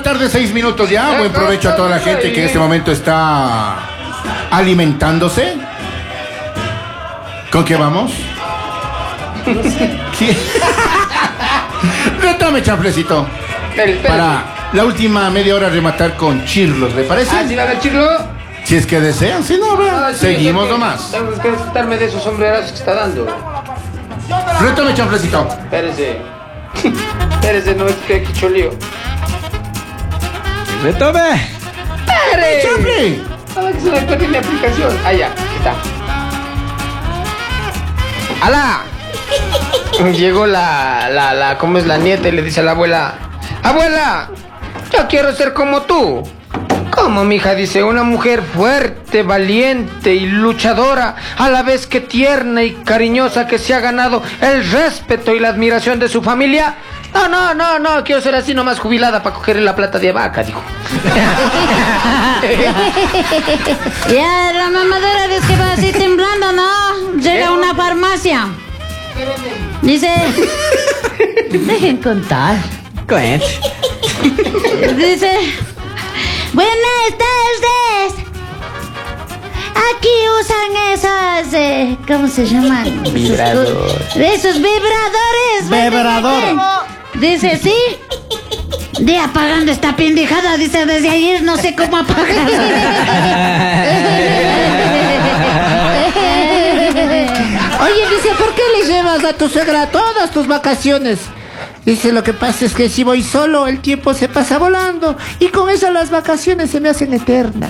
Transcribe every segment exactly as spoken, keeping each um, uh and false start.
tarde, seis minutos ya. Buen provecho a toda la gente que en este momento está alimentándose. ¿Con qué vamos? ¿Qué? Retome, chanflecito. Para la última media hora rematar con chirlos, ¿le parece? Ah, ¿sí va a haber chirlo? Si es que desean, si no, Ah, sí, seguimos porque nomás. Tengo que quitarme de esos sombrerazos que está dando. Retome, chanflecito. Espérese. Espérese, no es que aquí cholío. ¡Retome! ¡Espere! ¡Chanfle! A ver que se me encuentre mi aplicación. Ah, ya, aquí está. ¡Hala! Llegó la, la, la, ¿cómo es la nieta? Y le dice a la abuela: ¡Abuela! Yo quiero ser como tú. ¿Cómo, mija? Dice, una mujer fuerte, valiente y luchadora, a la vez que tierna y cariñosa, que se ha ganado el respeto y la admiración de su familia. No, no, no, no, quiero ser así nomás jubilada para coger la plata de vaca, dijo. Ya, la mamadera dice que va así temblando, ¿no? Llega a una farmacia. Dice... Dejen contar. Cuente. Dice... Buenas tardes. Aquí usan esas... Eh, ¿cómo se llaman? Vibradores. Esos vibradores. Vibrador. Dice, sí. De apagando esta pendejada. Dice, desde ayer no sé cómo apagar. Oye, dice, ¿por qué le llevas a tu suegra todas tus vacaciones? Dice, lo que pasa es que si voy solo, el tiempo se pasa volando. Y con eso las vacaciones se me hacen eternas.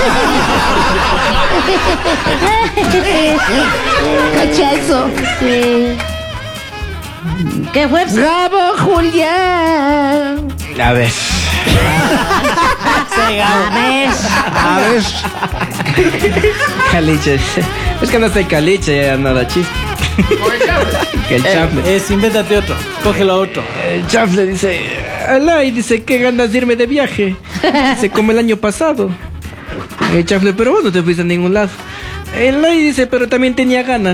Cachazo. Sí. ¿Qué fue? ¡Bravo, Julián! A ver. A ver. A ver. Caliche. Es que no estoy caliche, ya nada chiste. Que el chanfle. Es, invéntate otro. Cógelo a otro. El chanfle dice: alá, y dice, qué ganas de irme de viaje. Dice, como el año pasado. El chanfle, pero vos no te fuiste a ningún lado. El ay dice, pero también tenía ganas.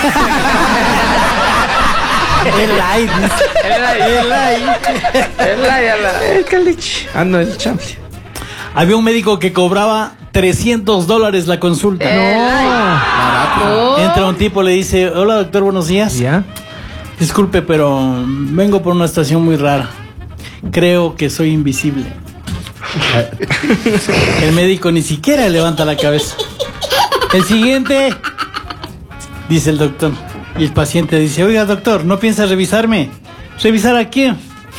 El like. El like, el like. El like, el like. El caliche. Ah, no, el chanfle. Había un médico que cobraba trescientos dólares la consulta. No. Entra un tipo, le dice: hola doctor, buenos días. ¿Ya? Disculpe, pero vengo por una estación muy rara. Creo que soy invisible. El médico ni siquiera levanta la cabeza. El siguiente, dice el doctor. Y el paciente dice: oiga doctor, ¿no piensa revisarme? ¿Revisar a quién?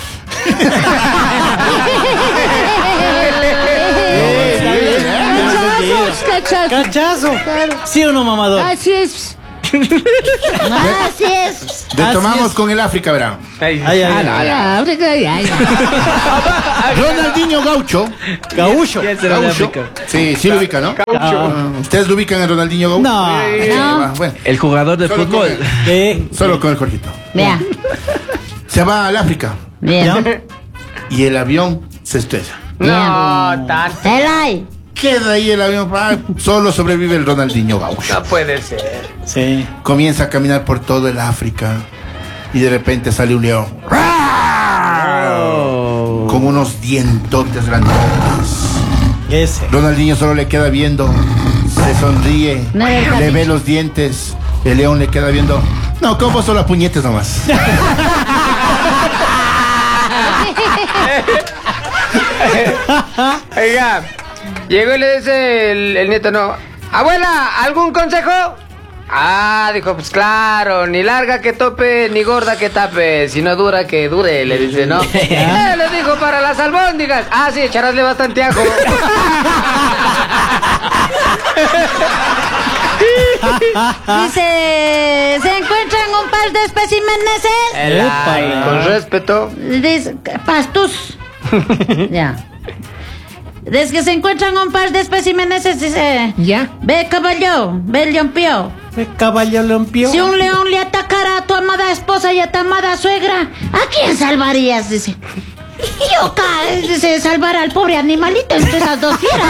Cachazo. ¡Cachazo! Claro. ¿Sí o no, mamador? Así es. Así es. Retomamos Así es. con el África, verán. Ay, Ay, ay, ay. Ya, África, ya, ya. Ronaldinho Gaucho. Gaúcho. ¿Quién será de Gaucho. África? Sí, sí lo ubica, ¿no? Ah, ¿ustedes lo ubican en Ronaldinho Gaucho? No. Eh, No. ah, bueno, El jugador de Solo fútbol. con- Eh, solo con el Jorgito. Vea. Se va al África Bien. ¿ya? y el avión se estrella. no, tanto. Telay. Queda ahí el avión. ah, Solo sobrevive el Ronaldinho Gaucho. No puede ser. Sí. Comienza a caminar por todo el África y de repente sale un león. Oh. Con unos dientotes grandes. Ese. Ronaldinho solo le queda viendo, se sonríe, No era el le capiche. ve los dientes. El león le queda viendo. No, como son las puñetes nomás. Oiga, llegó y le dice el, el nieto, no. Abuela, ¿algún consejo? Ah, dijo, pues claro, ni larga que tope, ni gorda que tape, sino dura que dure, le dice, ¿no? Eh, le dijo, para las albóndigas. Ah, sí, echarásle bastante ajo. Dice, se encuentran un par de especímenes. El ay, con respeto. Dice, pastus. Ya. Desde que se encuentran un par de especímenes, dice, Ya. ve caballo, ve el león pío. ¿Qué caballo limpió? Si un león le atacara a tu amada esposa y a tu amada suegra, ¿a quién salvarías? Dice. Yo, ca- dice, salvar al pobre animalito entre esas dos fieras.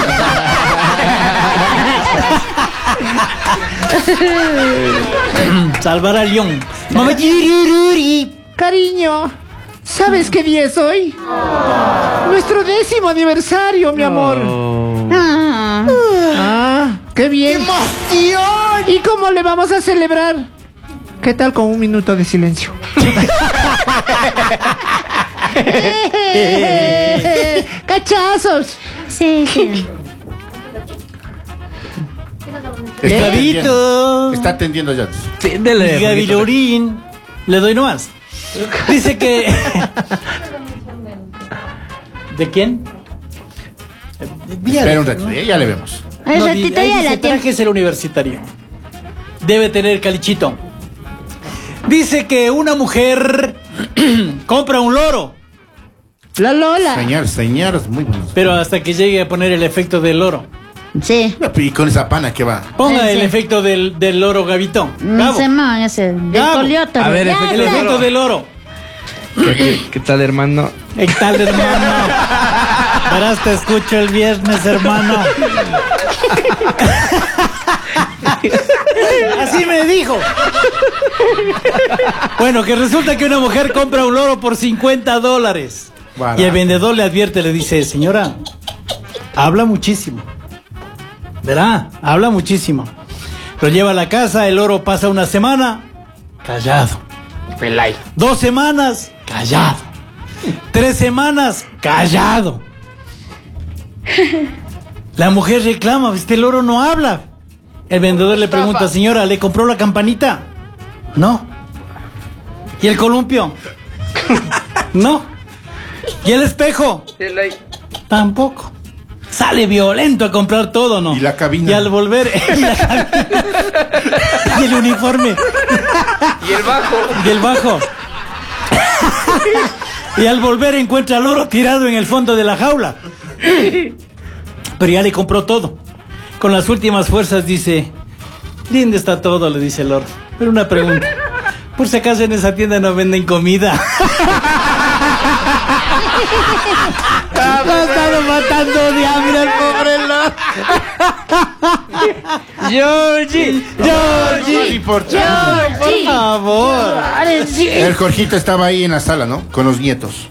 Salvar al león. Mamá, Cariño, ¿Sabes qué día es hoy? Nuestro décimo aniversario, mi amor. Ah. Ah, qué bien. ¿Y cómo le vamos a celebrar? ¿Qué tal con un minuto de silencio? ¡Cachazos! Sí, sí. Está atendiendo, Gabito. está atendiendo ya. Sí, dele. Gavilorín. Le doy nomás. Dice que... ¿De quién? Espera un rato, eh, ya le vemos. Al No, ratito ahí ya dice, la tiempo. traje es el universitario. Debe tener calichito. Dice que una mujer compra un loro, La Lola. Señor, señor, muy bueno. pero hasta que llegue a poner el efecto del loro. Sí. Y con esa pana que va. Ponga Sí, el sí. efecto del, del loro, Gabito. No Gabo, se man ese. Del Gabo. colioto. A ver, Ya, efecto el del ya. efecto del loro. ¿Qué, qué, qué tal, hermano? ¿Qué tal, hermano? Verás, te escucho el viernes, hermano. Así me dijo. Bueno, que resulta que una mujer compra un loro por cincuenta dólares. Barato. Y el vendedor le advierte, le dice, señora, habla muchísimo. ¿Verdad? Habla muchísimo. Lo lleva a la casa, el loro pasa una semana, callado. Pelay. Dos semanas, callado. Tres semanas, callado. La mujer reclama, este loro no habla. El vendedor le pregunta, señora, ¿le compró la campanita? No. ¿Y el columpio? No. ¿Y el espejo? Pelay. Tampoco. Sale violento a comprar todo, ¿no? ¿Y la cabina? Y al volver... y la cabina. Y el uniforme. Y el bajo. Y el bajo. Y al volver encuentra al loro tirado en el fondo de la jaula. Pero ya le compró todo. Con las últimas fuerzas dice, lindo está todo, le dice el loro. Pero una pregunta. Por si acaso en esa tienda no venden comida. Lo ha estado matando de hambre al pobre loro. Georgie. Georgie. Por favor. El Jorgito estaba ahí en la sala, ¿no? Con los nietos.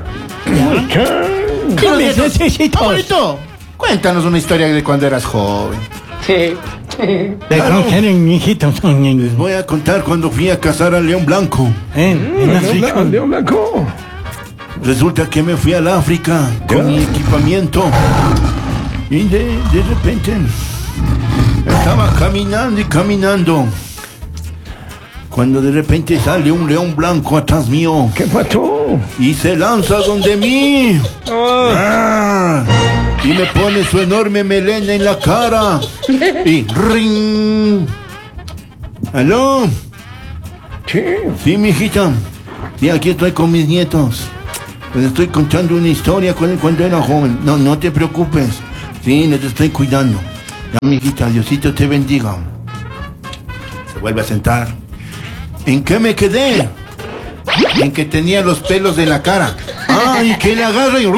¿Qué necesitas? Abuelito, cuéntanos una historia de cuando eras joven. Sí. Hijito. Les voy a contar cuando fui a cazar al león blanco. En, en África. Blanco. Resulta que me fui al África con mi equipamiento. Y de, de repente estaba caminando y caminando. Cuando de repente sale un león blanco atrás mío. ¿Qué pasó? Y se lanza donde mí. Ah, y me pone su enorme melena en la cara. Y ring. ¿Aló? Sí, mijita. Sí, aquí estoy con mis nietos. Les estoy contando una historia con él cuando era joven. No, no te preocupes. Sí, les estoy cuidando. Ya, mijita, Diosito te bendiga. Se vuelve a sentar. ¿En qué me quedé? En que tenía los pelos en la cara. Ah, y que le agarra y...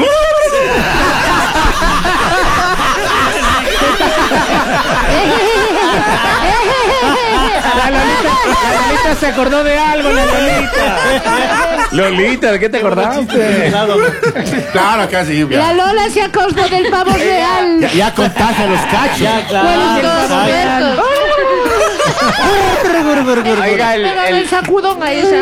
La Lolita, la Lolita se acordó de algo, la Lolita. Lolita, ¿de qué te acordaste? Claro, casi. La Ya, Lola se acordó del pavo real. ya, ya contagia los cachos. Ya, Bueno, claro. Oiga, el, Pégame el el, sacudón a esa.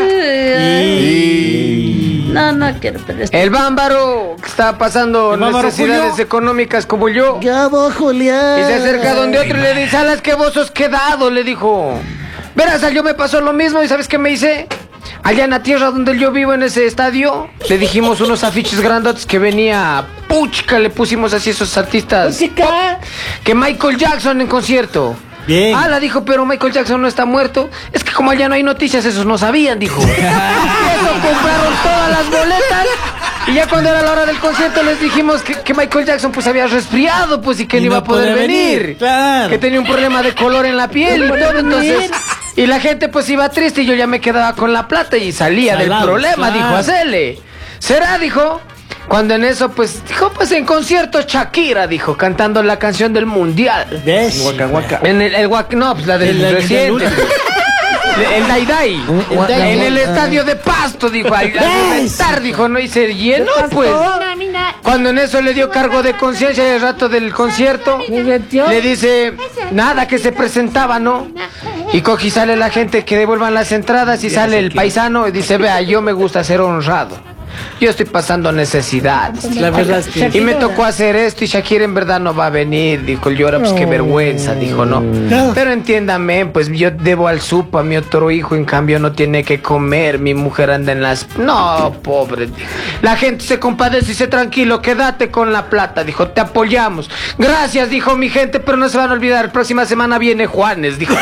Y... No, no quiero perder. el bámbaro que está pasando ¿El bámbaro necesidades Julio? económicas como yo. Ya vos, Julián. Y se acerca donde otro y le dice, alas que vos sos quedado, le dijo. Verás, yo me pasó lo mismo y ¿sabes qué me hice? Allá en la tierra donde yo vivo, en ese estadio, le dijimos unos afiches grandotes que venía puchca, le pusimos así esos artistas Chica. que Michael Jackson en concierto. Bien. Ah, la dijo, pero Michael Jackson no está muerto. Es que como allá no hay noticias, esos no sabían, dijo. Y eso compraron todas las boletas. Y ya cuando era la hora del concierto les dijimos que, que Michael Jackson pues había resfriado, pues, y que Y no iba no a poder podía venir. venir, claro. Que tenía un problema de color en la piel y todo, entonces... Y la gente pues iba triste y yo ya me quedaba con la plata y salía del Salado, problema, claro. dijo, hacele. ¿Será? Dijo. Cuando en eso, pues, dijo, pues en concierto Shakira, dijo, cantando la canción del mundial. ¿Ves? En el, el guac- no, pues la del El- el- reciente. el- El Daidai. En el estadio de Pasto, dijo. Al reventar, dijo, no, y se llenó, pues. Cuando en eso le dio cargo de conciencia y el rato del concierto, le dice, nada, que se presentaba, ¿no? Y coge y sale la gente que devuelvan las entradas y sale el paisano y dice, vea, yo me gusta ser honrado. Yo estoy pasando necesidades. La verdad es que... Y me tocó hacer esto y Shakira en verdad no va a venir. Dijo el llora, pues qué vergüenza, dijo, no. Pero entiéndame, pues yo debo al supo, a mi otro hijo, en cambio no tiene que comer. Mi mujer anda en las... No, pobre. La gente se compadece y dice, tranquilo, quédate con la plata. Dijo, te apoyamos. Gracias, dijo mi gente, pero no se van a olvidar. Próxima semana viene Juanes, dijo.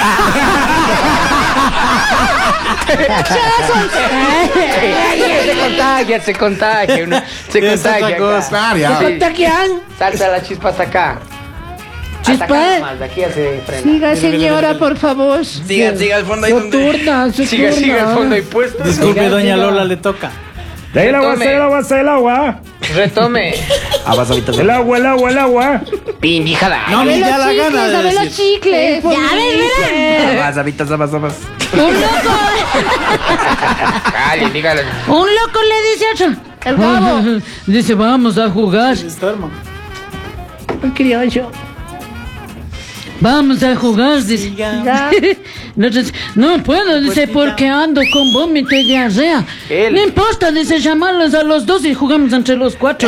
Se contagia, se contagia, uno, se contagia. ¿Se contagian? Salta la chispa hasta acá. Chispa. Hasta acá nomás, de aquí hace frente. Siga, señora, por favor. Siga, siga al fondo ahí Su donde... turno, su Sigue, sigue el turno. fondo y puesto. Disculpe, Siga, doña siga. Lola, le toca. De el agua, Retome. el agua, el agua. Retome. El agua, el agua, el agua. Pindijada. No, Abre ni los da la chicles, gana de abre los decir. chicles. Ya, a ver, verán. Vas, habitas, vas, vas. Un loco, Dale, dígale. un loco le dice a otro. El Gabo. Dice, vamos a jugar. Está, hermano. El criollo. Vamos a jugar, dice. Ya. No, dice, no puedo, dice, porque ando con vómito y diarrea. Él. No importa, dice, llamarlos a los dos y jugamos entre los cuatro.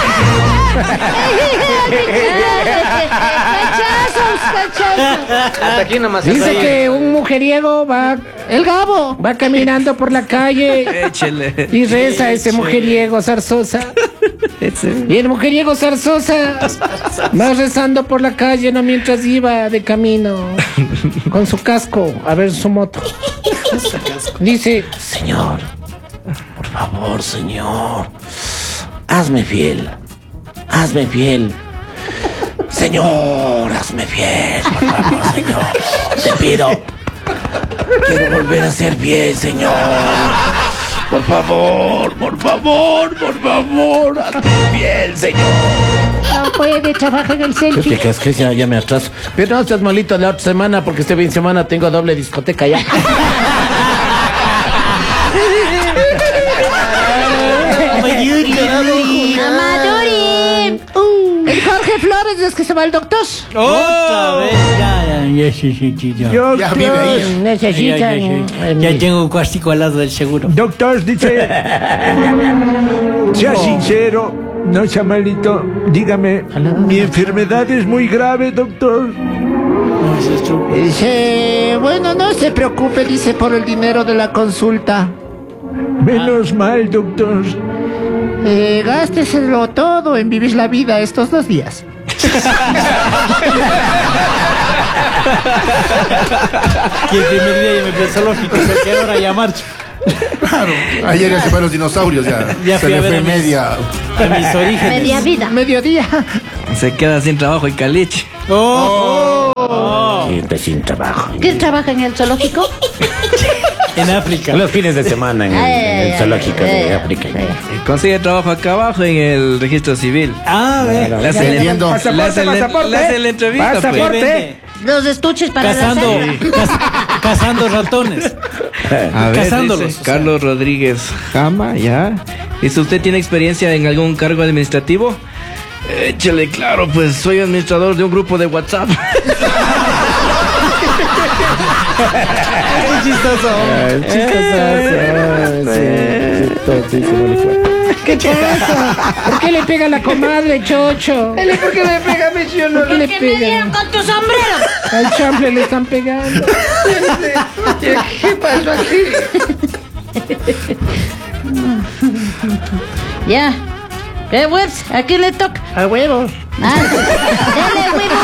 Cachazos, cachazos. Hasta aquí nomás. Dice hasta ahí. que un mujeriego va, el Gabo, va caminando por la calle Échele. y reza a ese mujeriego zarzosa. Y el mujeriego zarzosa va rezando por la calle, no, mientras iba de camino con su casco a ver su moto. Dice, Señor, por favor, Señor, hazme fiel, hazme fiel. Señor, hazme fiel, por favor, Señor. Te pido. Quiero volver a ser fiel, Señor. Por favor, por favor, por favor, hazme fiel, Señor. No puede, trabaja en el selfie. ¿Qué es que ya, ya me atraso? Pero no seas malito la otra semana, porque este fin de semana tengo doble discoteca ya. Amadori. El Jorge Flores es que se va el doctor. Otra vez. Ya, ya, ya, sí, sí, sí, ya. Yo, Ya vive ahí. Necesitan. Ya, ya, ya. Ya tengo un cuartico al lado del seguro. doctor, dice. Sea sincero, no sea malito. Dígame, mi enfermedad es muy grave, doctor. Dice, bueno, no se preocupe, dice, por el dinero de la consulta. Menos mal, doctor. Eh, gásteselo todo en vivir la vida estos dos días. Y el primer día ya me fui al zoológico, se quedó ahora ya marcho. Claro. Ayer ya se fueron los dinosaurios, ya. Ya se fui a le ver fue a mis- media. A mis orígenes. Media vida. Mediodía. Se queda sin trabajo y caliche. Oh, oh. Gente sin trabajo. ¿Quién trabaja en el zoológico? En África. Los fines de semana en el, en el zoológico de África. Consigue trabajo acá abajo en el registro civil. Ah, ve. Le hacen, Entiendo. le hacen, le pasaporte. le hacen la entrevista, ¿Qué pues. vende? Los estuches para Cazando, la cena. caz- cazando ratones. A ver, Cazándolos, dice o sea. Carlos Rodríguez Jama, ya. Dice, ¿usted tiene experiencia en algún cargo administrativo? Échale, claro, pues soy administrador de un grupo de WhatsApp. Qué chistoso. ¿Qué pasa? ¿Por qué le pega la comadre, chocho? ¿Por qué me pega mi tío? ¿Por qué le ¿Qué me dieron pegan? con tu sombrero? Al chample le están pegando. ¿Qué pasó aquí? Ya. ¿Qué webs? ¿A quién le toca? A huevo. Ah, dale, huevo.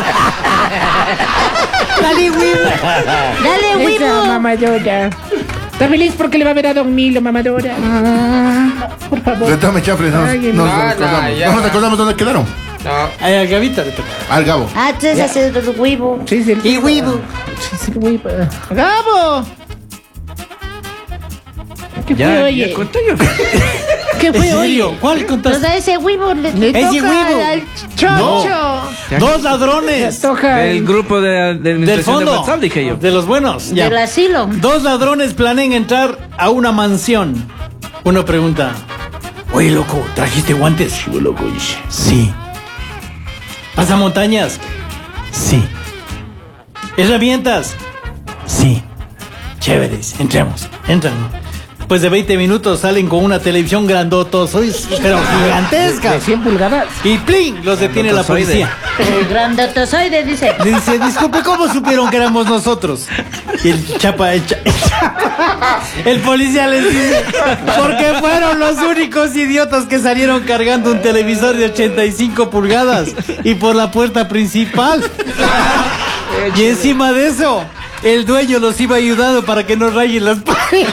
Dale, huevo. Dale, Esa huevo. mamadora. Está feliz porque le va a ver a Don Milo, mamadora. Por favor. Retome, chafles, nos, Ay, nos no, recordamos. no, ya. No nos recordamos dónde quedaron. No. Ay, al Gavita le toca. Al Gabo. Ah, entonces es el huevo. Sí, sí. Y huevo. Sí, sí, huevo. ¡Gabo! ¿Qué Ya, fue, ya oye? conté yo. ¿Qué ¿En fue hoy? serio? ¿Cuál contaste? Pues a ese huevo le, Le Ese toca huevo. al chocho. Dos ladrones. Le toca Del al- grupo de, de Del administración de fondo. WhatsApp, dije yo. De los buenos. Ya. del asilo. Dos ladrones planean entrar a una mansión. Uno pregunta: oye, loco, ¿trajiste guantes? Sí, loco, dice. Sí. ¿Pasamontañas? Sí. ¿Herramientas? Sí. Chéveres, entremos. Entran. Después de veinte minutos salen con una televisión grandota, pero gigantesca. De cien pulgadas. Y ¡plin! Los detiene la policía. El grandotozoide, dice. Le dice: disculpe, ¿cómo supieron que éramos nosotros? Y el chapa, el, cha- el chapa- el policía les dice: porque fueron los únicos idiotas que salieron cargando un televisor de ochenta y cinco pulgadas y por la puerta principal. Y encima de eso, el dueño los iba ayudando para que no rayen las paredes.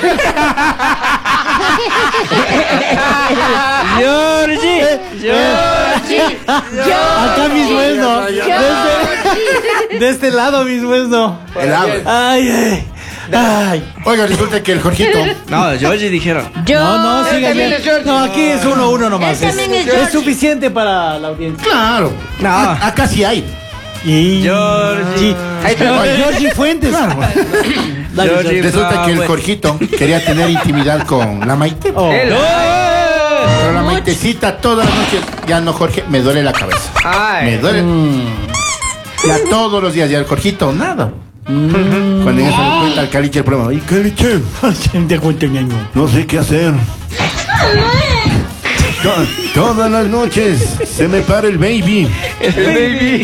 Georgie, Georgie. Acá mismo es, ¿no? De este, de este lado mismo es, ¿no? El ave. Ay, ay, ay. Oiga, resulta que el Jorgito. No, Georgie dijeron. Yo. No, no, siga también ya. es George. No, aquí es uno, uno nomás. Él Es, también es es George. suficiente para la audiencia. Claro. No. A- Acá sí hay. Y... Georgie. Ahí está. Georgie Fuentes. Dale, Georgie. Georgie. Resulta Ah, que el bueno. Jorgito quería tener intimidad con la Maite. Oh. Él. Pero la Maitecita todas las noches, ya no, Jorge, me duele la cabeza. Me Ay. duele. Ya todos los días, ya el Jorgito, nada. Cuando en eso le cuenta al Caliche el problema. ¡Ay, Caliche! Te cuento, ñaño. No sé qué hacer. To- todas las noches se me para el baby. El baby.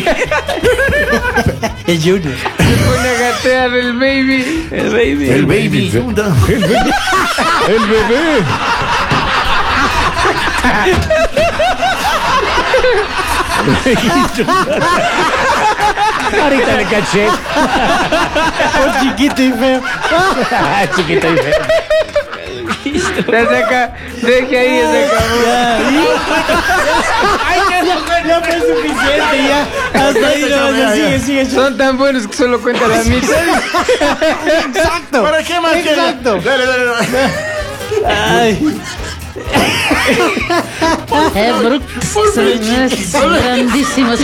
El Junior. Se pone a gatear el baby. El baby. El baby. El bebé. El bebé. Ahorita le caché. Por chiquito y feo. Chiquito y feo. Ya saca. Deje ahí ese cabrón. Ya fue suficiente, ya. Hasta ahí no, ya sigue, sigue. Son tan buenos que solo cuentan la mitad. Exacto. ¿Para qué más quieres? Exacto. Dale, dale, dale. Ay. Eh, Brooks. Son grandísimos.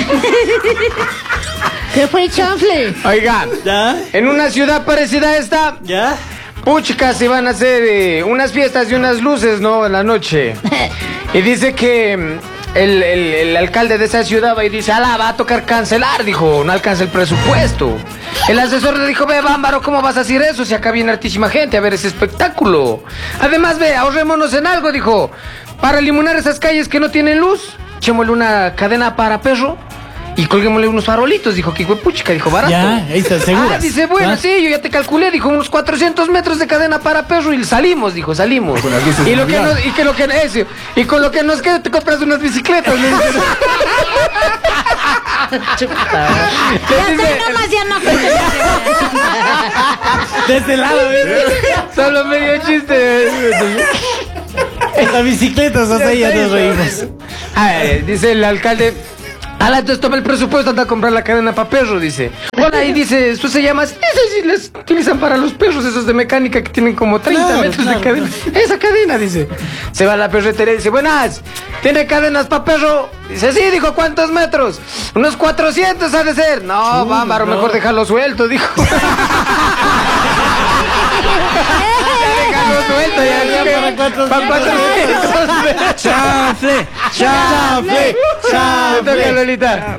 ¿Qué fue, chanfle? Oiga, ¿Ya? en una ciudad parecida a esta, ¿Ya? puchicas se van a hacer eh, unas fiestas y unas luces, ¿no? En la noche. Y dice que mm, el, el- el alcalde de esa ciudad va y dice: ala, va a tocar cancelar, dijo, no alcanza el presupuesto. El asesor le dijo: ve, Bámbaro, ¿cómo vas a decir eso si acá viene hartísima gente a ver ese espectáculo? Además, ve, ahorrémonos en algo, dijo, para iluminar esas calles que no tienen luz, echémosle una cadena para perro y colguémosle unos farolitos, dijo, que puchica, dijo, barato. Ya, ahí está, seguro. Ah, dice, bueno, ¿Ah? sí, yo ya te calculé, dijo, unos cuatrocientos metros de cadena para perro y salimos, dijo, salimos. Con las luces Y lo que mundial. nos, y que lo que eso, y con lo que nos queda te compras unas bicicletas. Le dice. Ya estoy nomás, ya no cuento. De este lado, ¿ves? Solo medio chiste. Las bicicletas, hasta ahí ya nos reímos. Ay, dice el alcalde. Ala, entonces toma el presupuesto, anda a comprar la cadena para perro, dice. Bueno, ahí dice, eso se llama, eso sí les utilizan para los perros, esos de mecánica que tienen como treinta Claro, metros claro, de cadena. Esa cadena, dice. Se va a la perretería y dice, buenas, ¿tiene cadenas para perro? Dice, sí, dijo, ¿cuántos metros? Unos cuatrocientos ha de ser. No, Bámbaro, no. mejor dejarlo suelto, dijo. Déjalo suelto, ya, ya, Para cuatrocientos. para cuatrocientos metros. Chanfle. Chafle, Te toca, chafle. Lolita.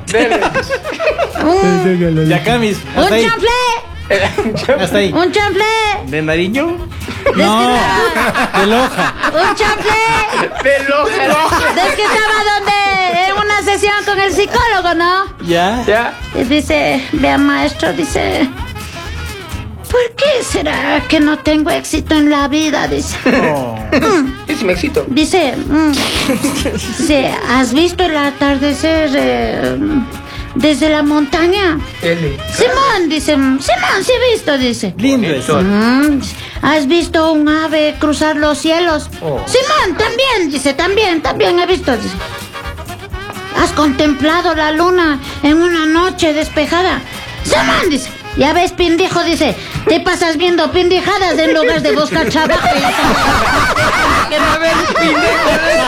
Dele. De acá mismo. Un Hasta ahí. chanfle. Hasta ahí. Un chanfle. ¿De Nariño? No, de Loja. Un chanfle. Es que estaba donde en una sesión con el psicólogo, ¿no? ¿Ya? ¿Ya? Y dice, vea maestro, dice, ¿por qué será que no tengo éxito en la vida? Dice, Sí, sí, me excito. dice, mm, dice, ¿has visto el atardecer eh, desde la montaña? L. Simón, dice, Simón, sí he visto, dice. Lindo eso. Mm, ¿has visto un ave cruzar los cielos? Oh. Simón, también, dice, también, también he visto, dice. ¿Has contemplado la luna en una noche despejada? Simón, dice. Ya ves, pendejo, dice, te pasas viendo pendejadas en lugar de buscar trabajo. Que no ve el fin de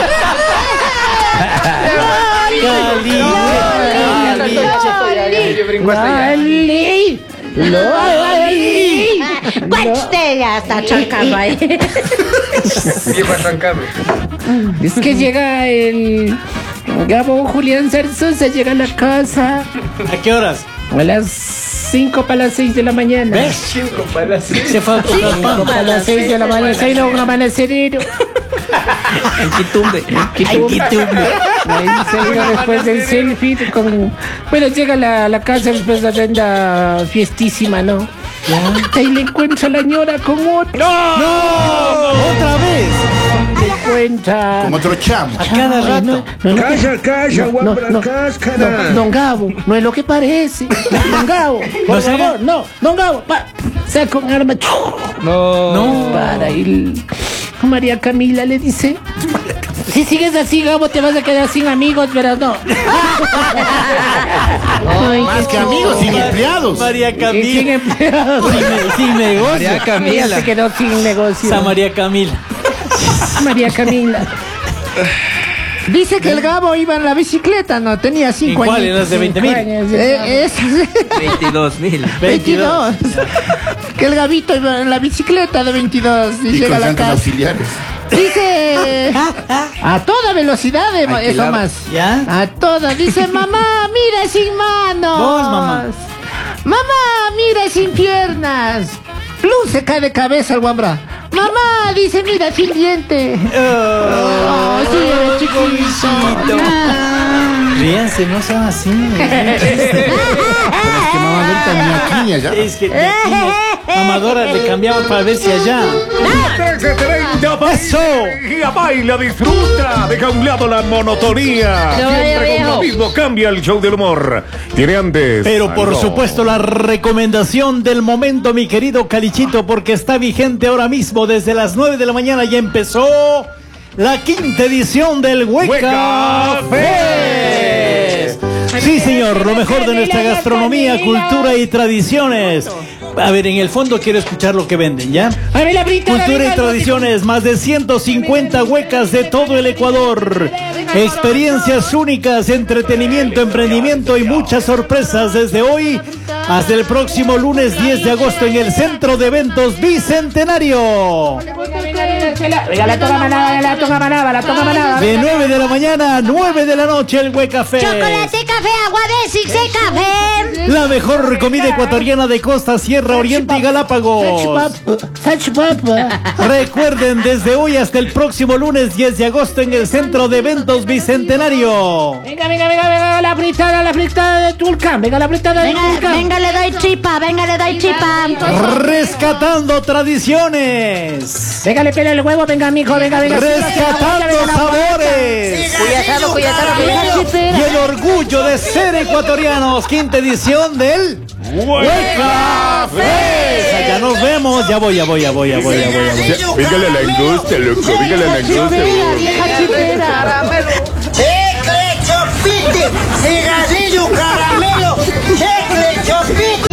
Loli, Loli, Usted ya está chancando ahí. Viejo chancado. es que llega el Gabo Julián Zarzosa, llega a la casa ¿A qué horas? a las cinco para las seis de la mañana. ¿Ves? Cinco para las Se fue a comprar cinco pan. para las seis de la mañana, ahí no un amanecerero. En Quitumbe. Quitumbe. Ahí se llega después del selfie con... Bueno, llega a la, la casa después de la agenda fiestísima, ¿no? Ahí le encuentra a la ñora con otro. ¡No! ¡Otra vez! Le cuenta. Como otro chamo. A cada rato. No, no, no, Calla, calla, no, guambra, no, cáscara. no, don Gabo, no es lo que parece. Don Gabo, por No se haga. favor, no, don Gabo, pa, saca un arma. No. No. Para ir. María Camila le dice. Si sigues así, Gabo, te vas a quedar sin amigos, pero no. Ay, Más qué que amigos, sin empleados. María Y sin Camila. empleados. Sin, ne- sin negocio. María Ella Camila. se quedó sin negocio. Esa María Camila. María Camila. Dice que el Gabo iba en la bicicleta, no tenía cinco ¿En cuál? añitos, ¿En las de veinte cinco mil? años, eh, esas. veintidós mil. veintidós. Que el Gabito iba en la bicicleta de veintidós y, Y llega con a la llantas casa. auxiliares. Dice a toda velocidad, de, Ay, qué eso largo. más. ¿Ya? A toda. Dice, mamá, mira sin manos. Vos, mamá. Mamá, mira sin piernas. Plus se cae de cabeza el guambra. Mamá, dice, mira sin diente. Oh, sí, era chiquito. Ríanse, no sean así. Pero es que mamá ahorita ni aquí ni allá. Es que de aquí no- Mamadora le cambiamos para ver si allá. Desde treinta ¡Eso! Día baila, disfruta, deja a un lado la monotonía. No, Siempre con viejo. lo mismo cambia el show del humor. Tiene antes. Pero por algo. supuesto la recomendación del momento, mi querido Calichito, porque está vigente ahora mismo desde las nueve de la mañana y empezó la quinta edición del Hueca Hueca Fest. Sí, señor, lo mejor de nuestra gastronomía, cultura y tradiciones. A ver, en el fondo quiero escuchar lo que venden, ¿ya? A ver, la brita, la Cultura y brita, tradiciones, más de ciento cincuenta huecas de todo el Ecuador. Experiencias únicas, entretenimiento, emprendimiento y muchas sorpresas desde hoy hasta el próximo lunes diez de agosto en el Centro de Eventos Bicentenario. Venga, la toca manaba, la toca manaba, la toca manaba. De nueve de la mañana a nueve de la noche el Hueca Fest. Chocolate, café, agua de Six y café. La mejor comida ecuatoriana de Costa, Sierra, Oriente y Galápagos. Sach papa. Recuerden, desde hoy hasta el próximo lunes diez de agosto en el Centro de Eventos Bicentenario. Venga, venga, venga, venga, la fritada, la fritada de Tulcán. Venga, la fritada de Venga, Tulcán. venga, le doy chipa, venga, le doy chipa. Rescatando tradiciones. Venga, le pela el huevo, venga, mijo, venga, venga. Rescatando sabores. Cuyasado, cuyasado, Y el orgullo de ser ecuatorianos. Quinta edición del Hueca Fest. Ya nos vemos. Ya voy, ya voy, ya voy, ya voy, ya voy, ya voy. Dígale a la industria, loco, dígale a la industria. Vieja chipera. ¡Chicle Chopiti! ¡Cigarrillo caramelo! ¡Chicle Chopiti!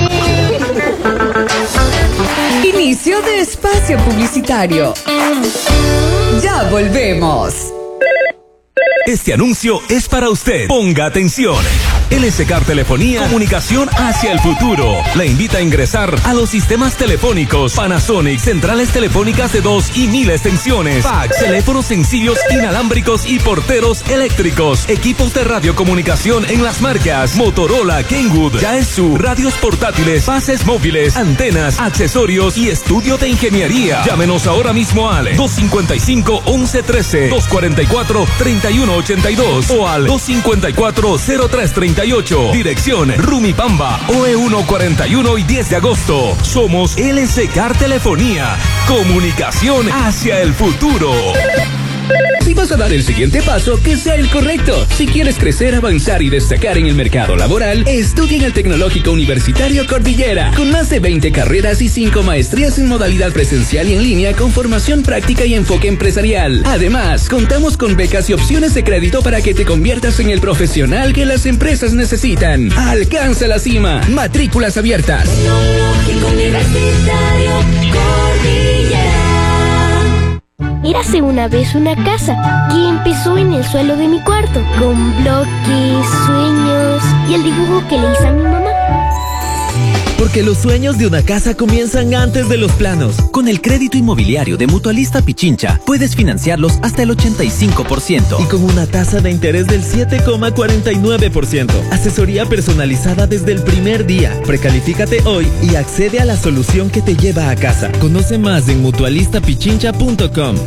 Inicio de espacio publicitario. Ya volvemos. Este anuncio es para usted. Ponga atención. L S C A R Telefonía, comunicación hacia el futuro. La invita a ingresar a los sistemas telefónicos Panasonic, centrales telefónicas de dos y mil extensiones, fax, teléfonos sencillos, inalámbricos y porteros eléctricos, equipos de radiocomunicación en las marcas Motorola, Kenwood, Yaesu, radios portátiles, bases móviles, antenas, accesorios y estudio de ingeniería. Llámenos ahora mismo al dos cinco cinco, once trece, dos cuarenta y cuatro, treinta y uno ochenta y dos o al dos cinco cuatro, cero tres treinta y ocho. Dirección Rumipamba, O E uno cuarenta y uno y diez de agosto. Somos L S C A R Telefonía. Comunicación hacia el futuro. Si vas a dar el siguiente paso, que sea el correcto. Si quieres crecer, avanzar y destacar en el mercado laboral, estudia en el Tecnológico Universitario Cordillera, con más de veinte carreras y cinco maestrías en modalidad presencial y en línea con formación práctica y enfoque empresarial. Además, contamos con becas y opciones de crédito para que te conviertas en el profesional que las empresas necesitan. Alcanza la cima. Matrículas abiertas. Tecnológico Universitario Cordillera. Érase una vez una casa que empezó en el suelo de mi cuarto, con bloques, sueños y el dibujo que le hice a mi mamá. Porque los sueños de una casa comienzan antes de los planos. Con el crédito inmobiliario de Mutualista Pichincha, puedes financiarlos hasta el ochenta y cinco por ciento. Y con una tasa de interés del siete coma cuarenta y nueve por ciento. Asesoría personalizada desde el primer día. Precalifícate hoy y accede a la solución que te lleva a casa. Conoce más en mutualista pichincha punto com.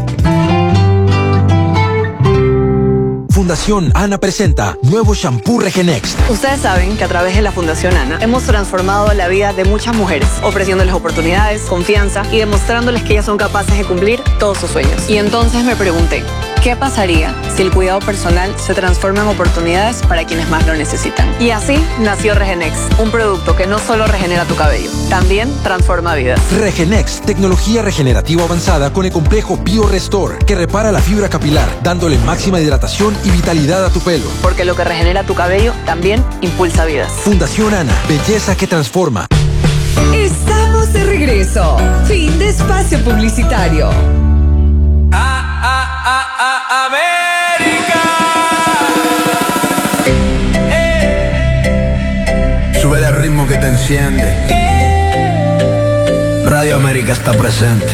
Fundación ANA presenta nuevo shampoo Regenext. Ustedes saben que a través de la Fundación ANA hemos transformado la vida de muchas mujeres, ofreciéndoles oportunidades, confianza y demostrándoles que ellas son capaces de cumplir todos sus sueños. Y entonces me pregunté, ¿qué pasaría si el cuidado personal se transforma en oportunidades para quienes más lo necesitan? Y así nació Regenext, un producto que no solo regenera tu cabello, también transforma vidas. Regenext, tecnología regenerativa avanzada con el complejo BioRestore, que repara la fibra capilar, dándole máxima hidratación y vitalidad a tu pelo. Porque lo que regenera tu cabello también impulsa vidas. Fundación ANA, belleza que transforma. Estamos de regreso. Fin de espacio publicitario. América. Eh. Sube el ritmo que te enciende. Radio América está presente.